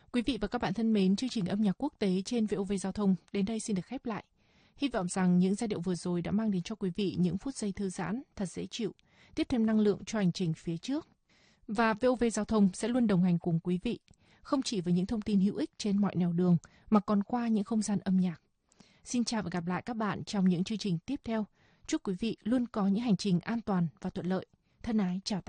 Quý vị và các bạn thân mến, chương trình âm nhạc quốc tế trên VOV Giao thông đến đây xin được khép lại. Hy vọng rằng những giai điệu vừa rồi đã mang đến cho quý vị những phút giây thư giãn, thật dễ chịu, tiếp thêm năng lượng cho hành trình phía trước. Và VOV Giao thông sẽ luôn đồng hành cùng quý vị, không chỉ với những thông tin hữu ích trên mọi nẻo đường, mà còn qua những không gian âm nhạc. Xin chào và gặp lại các bạn trong những chương trình tiếp theo. Chúc quý vị luôn có những hành trình an toàn và thuận lợi. Thân ái chào tạm biệt.